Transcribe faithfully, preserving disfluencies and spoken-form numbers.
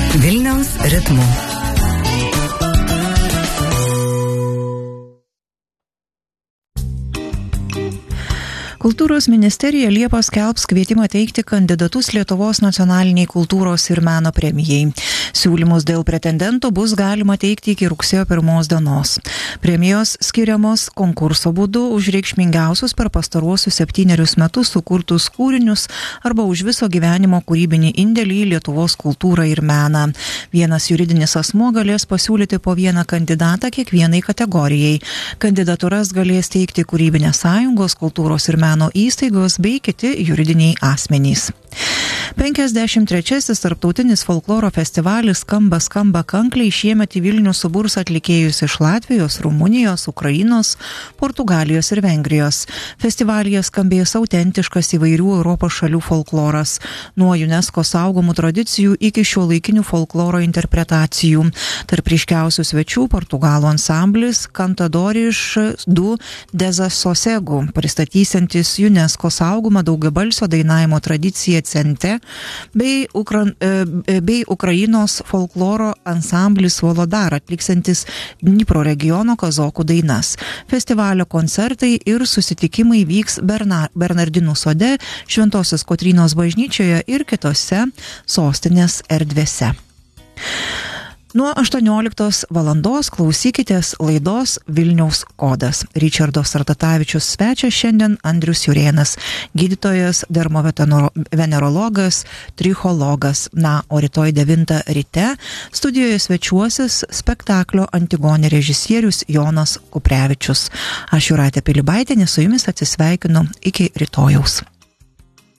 Vilniaus ritmu. Kultūros ministerija Liepos skelbs kvietimą teikti kandidatus Lietuvos nacionaliniai kultūros ir meno premijai. Siūlymus dėl pretendentų bus galima teikti iki rugsėjo pirmos dienos. Premijos skiriamos konkurso būdu už reikšmingiausius per pastaruosius septynerius metus sukurtus kūrinius arba už viso gyvenimo kūrybinį indėlį į Lietuvos kultūrą ir meną. Vienas juridinis asmuo galės pasiūlyti po vieną kandidatą kiekvienai kategorijai. Kandidatūras galės teikti kūrybinės sąjungos, kultūros ir meno įstaigos bei kiti juridiniai asmenys. penkiasdešimt trečiasis tarptautinis folkloro festivalis Skamba skamba kankliai šiemet į Vilnių suburs atlikėjus iš Latvijos, Rumunijos, Ukrainos, Portugalijos ir Vengrijos. Festivalyje skambės autentiškas įvairių Europos šalių folkloras, nuo UNESCO saugomų tradicijų iki šiuolaikinių folkloro interpretacijų. Tarp ryškiausių svečių Portugalų ansamblis Cantadores du Desasosiego, pristatysiantis UNESCO saugomą daugiabalsio dainavimo tradiciją Cente, bei, Ukra... bei Ukrainos folkloro ansamblis Volodar, atliksantis Dnipro regiono kazokų dainas. Festivalio koncertai ir susitikimai vyks Berna... Bernardinų sode, Šventosios Kotrynos bažnyčioje ir kitose sostinės erdvėse. Nuo aštuonioliktos valandos klausykitės laidos Vilniaus kodas. Ričardo Sartatavičius svečias šiandien Andrius Jurėnas, gydytojas, dermovenerologas, trichologas. Na, o rytoj devintą ryte studijoje svečiuosis spektaklio Antigonė režisierius Jonas Kuprevičius. Aš Jūratė Pilibaitienė su jumis atsisveikinu iki rytojaus.